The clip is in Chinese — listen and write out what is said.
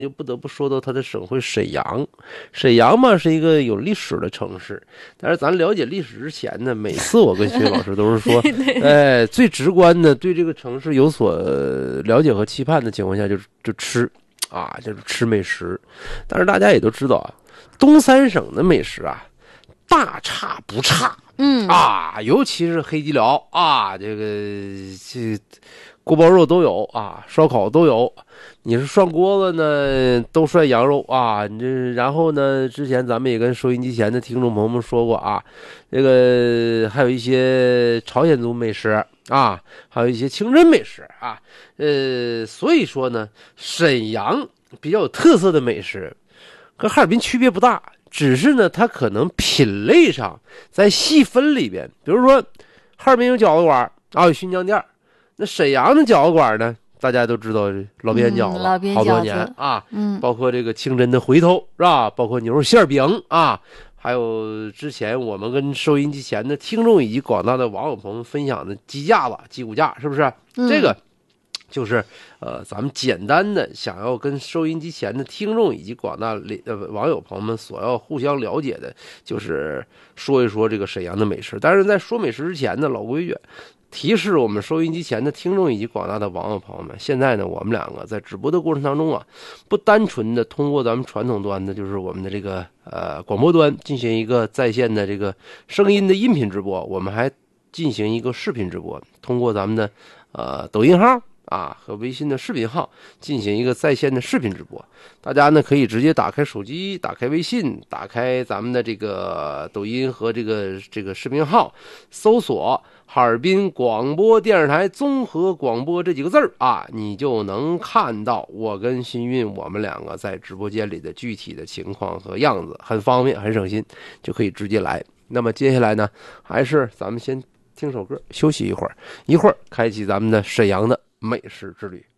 就不得不说到它的省会沈阳。沈阳嘛是一个有历史的城市，但是咱了解历史之前呢，每次我跟学老师都是说，最直观的对这个城市有所了解和期盼的情况下，就吃啊，就是吃美食。但是大家也都知道啊，东三省的美食啊，大差不差。尤其是黑吉辽啊，这锅包肉都有啊，烧烤都有。你是涮锅子呢，都涮羊肉啊。然后呢，之前咱们也跟收音机前的听众朋友们说过啊，这个还有一些朝鲜族美食啊，还有一些清真美食啊。所以说呢，沈阳比较有特色的美食，跟哈尔滨区别不大。只是呢，它可能品类上在细分里边，比如说哈尔滨有饺子馆啊，有新疆店，那沈阳的饺子馆呢，大家都知道老边饺子，好多年啊，包括这个清真的回头是吧？包括牛肉馅饼啊，还有之前我们跟收音机前的听众以及广大的网友朋友们分享的鸡架子、鸡骨架，是不是？这个就是咱们简单的想要跟收音机前的听众以及广大网友朋友们所要互相了解的，就是说一说这个沈阳的美食。但是在说美食之前呢，老规矩，提示我们收音机前的听众以及广大的网友朋友们，现在呢，我们两个在直播的过程当中啊，不单纯的通过咱们传统端的，就是我们的这个广播端进行一个在线的这个声音的音频直播，我们还进行一个视频直播，通过咱们的抖音号啊和微信的视频号进行一个在线的视频直播。大家呢可以直接打开手机，打开微信，打开咱们的这个抖音和这个视频号，搜索哈尔滨广播电视台综合广播这几个字啊，你就能看到我跟新运我们两个在直播间里的具体的情况和样子，很方便很省心，就可以直接来。那么接下来呢，还是咱们先听首歌休息一会儿，开启咱们的沈阳的美食之旅。